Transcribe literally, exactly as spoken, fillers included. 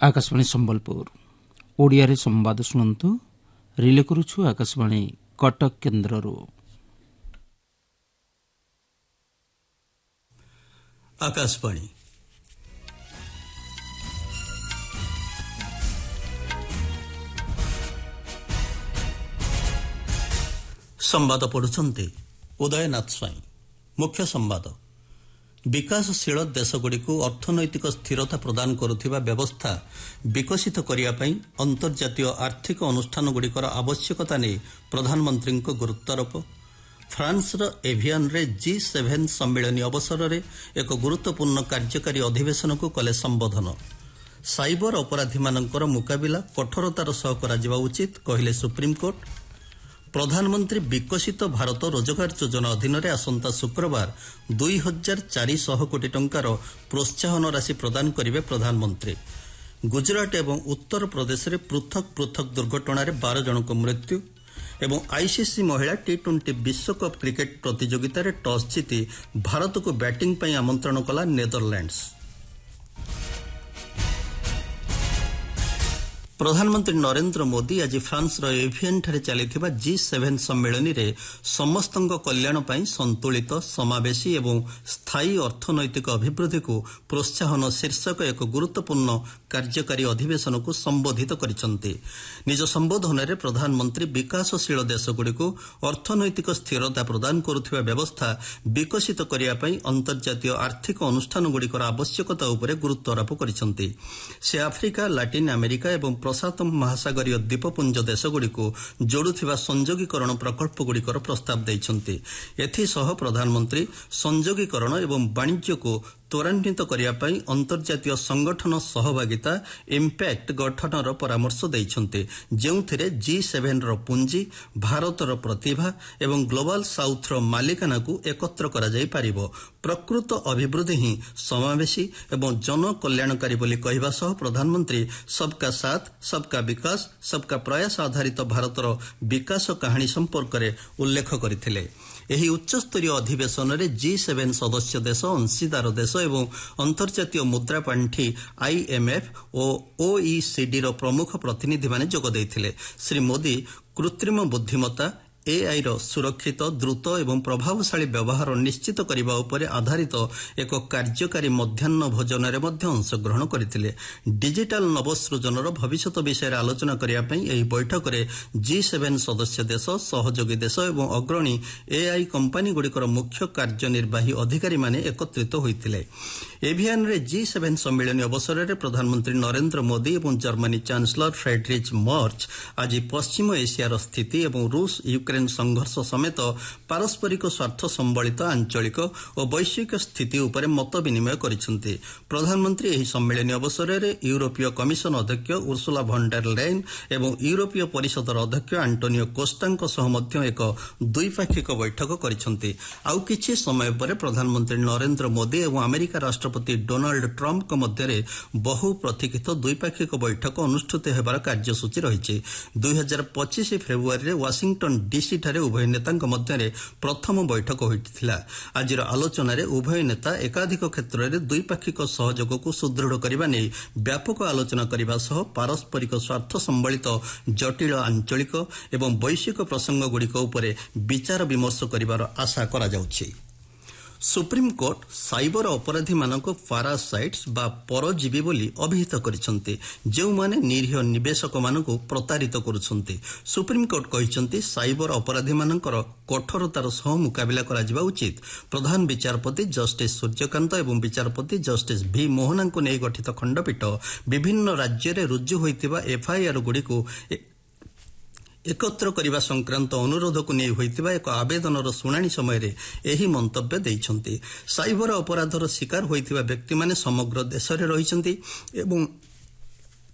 आकाशवाणी संबलपुर ओडिया रे संवाद शुणु रिले करुछु आकाशवाणी कटक केन्द्ररू। आकाशवाणी संवाद पढ़ुछंती उदयनाथ स्वाई। मुख्य संवाद विकासशील देशगुड़िकु अर्थनैतिक स्थिरता प्रदान करुथिबा व्यवस्था विकसित करिया पई अंतर्जातीय आर्थिक अनुष्ठानगुड़िकर आवश्यकता नै प्रधानमंत्री गुरुत्वारोप। फ्रांसर एभियान रे जी सेवेन सम्मेलन अवसर रे एक गुरुत्वपूर्ण कार्यकारी अधिवेशन को कले संबोधन। साइबर अपराधी मानकर मुकाबिला कठोरतार सह करा उचित कहले सुप्रीमकोर्ट। प्रधानमंत्री विकसित भारत रोजगार योजना अधीन रे आसंता शुक्रवार दुई हजार चार सौ कोटी टंकार प्रोत्साहन राशि प्रदान करिवे प्रधानमंत्री। गुजरात एवं उत्तर प्रदेश रे पृथक पृथक दुर्घटना रे बारह जन को मृत्यु एवं आईसीसी महिला टी ट्वेंटी विश्वकप क्रिकेट प्रतियोगिता रे टॉस जीति भारत को बैटिंग पई आमंत्रण कला नेदरलैंड्स। प्रधानमंत्री नरेंद्र मोदी आज फ्रांस एभियन ठारे चलिथिबा जी सेवेन सम्मेलन रे समस्तंग कल्याण पई संतुलित समावेशी एवं स्थायी अर्थनैतिक अभिवृद्धि को प्रोत्साहन शीर्षक एक गुरुत्वपूर्ण कार्यकारी अधिवेशन को संबोधित करिसंती। निज संबोधन रे प्रधानमंत्री विकासशील देशगुड़ी को अर्थनैतिक स्थिरता प्रदान करुथिबा व्यवस्था विकसित करिया पई अंतर्जातीय आर्थिक अनुष्ठानगुड़िकर आवश्यकता उपरे गुरुत्वारोप करिसंती। से आफ्रिका लैटिन अमेरिका एवं प्रशांत महासागरीय द्वीपपुंज देशगुड़ी को जोड़ुथिबा संयोगीकरण प्रकल्पगुड़िकर प्रस्ताव दैछंती। एथिसह प्रधानमंत्री संयोगीकरण एवं वाणिज्य को त्वरान्वित करिया पई अंतर्जातीय संगठन सहभागिता इम्पैक्ट गठनर परामर्श दैछंती, जेउथिरे जी सेवेन रो पुंजी भारतर प्रतिभा एवं ग्लोबल साउथ रो मालिकाना को एकत्र करा जाई पारिबो। प्रकृत अभिवृद्धि ही समावेशी एवं जन कल्याणकारी बोली कहबा सह प्रधानमंत्री सबका साथ सबका विकास सबका प्रयास आधारित भारतर विकास कहानी संपर्क में उल्लेख करथिले। एही उच्चस्तरीय अधिवेशन रे जी सेवेन सदस्य देश अंशीदार देश एवं अंतर्जातीय मुद्रा पांठी आईएमएफ और ओईसीडी रो प्रमुख प्रतिनिधि माने जोग दैथिले। श्री मोदी कृत्रिम बुद्धिमत्ता एआई रो सुरक्षित द्रुत एवं प्रभावशाली व्यवहार निश्चित करने उपर आधारित एक कार्यकारी मध्याह्न भोजन रे मध्य अंशग्रहण करथिले। डिजिटल नवसृजनर भविष्यत विषय आलोचना करिया पई एही बैठक रे जी सेवेन सदस्य देश सहयोगी देश एवं अग्रणी एआई कंपनी गुड़िकर मुख्य कार्यनिर्वाही अधिकारी माने एकत्रित होइथिले। एभियान रे जी सेवेन सम्मेलन अवसर रे प्रधानमंत्री नरेंद्र मोदी एवं जर्मनी चांसलर फ्रेडरिच मर्च आज पश्चिम एशियार स्थिति एवं रूस यूक्रेन संघर्ष समेत पारस्परिक स्वार्थ संबलित आंचलिक और वैश्विक स्थिति उपर मत विनिमय करिसंती। प्रधानमंत्री एही सम्मेलन अवसर रे यूरोपीय कमिशन अध्यक्ष उर्सुला von der Leyen एवं यूरोपीय परिषदर अध्यक्ष आंटोनियो कोस्टांको सह मध्य एक द्विपाक्षिक बैठक करिसंती। आउ किछि समय पर प्रधानमंत्री नरेंद्र मोदी एवं अमेरिका राष्ट्रपति डोनाल्ड ट्रंप को मध्य बहु प्रतीक्षित द्विपाक्षिक बैठक अनुष्ठित हेबार कार्यसूची रहिछि। दुई हजार पच्चीस फेब्रुआरी रे वाशिंगटन डीसी ठारे उभय नेता मध्य प्रथम बैठक होइथिला। आज आलोचना रे उभय नेता एकाधिक क्षेत्र में द्विपाक्षिक सहयोग को सुदृढ़ करने नै व्यापक आलोचना करने सह पारस्परिक स्वार्थ संबलित जटिल आंचलिक एवं वैश्विक प्रसंग गुड़िक उपर विचार विमर्श करिवार आशा करा जाउछि। सुप्रीमकोर्ट साइबर अपराधी मानक पारासाइट्स बा परजीवी बोली अभिहित करिसंती, जेउ माने निरीह निवेशक मानकु प्रतारित करुछंती। सुप्रीमकोर्ट कहिसंती साइबर अपराधी मानकर कठोरतार सह मुकाबिला करा जिबा उचित। प्रधान विचारपति जस्टिस सूर्यकांत एवं विचारपति जस्टिस भी मोहनांको नै गठित खंडपीठ विभिन्न राज्य रे रुजु होइतिबा एफआईआर गुड़िको एकत्र करने संक्रांत अनुरोध को नहीं होइतिबा एक आवेदनर शुणाणी समय रे एही मंतव्य दैछंती। साइबर अपराधर शिकार होइतिबा व्यक्ति माने समग्र देश रे रहिसंती एवं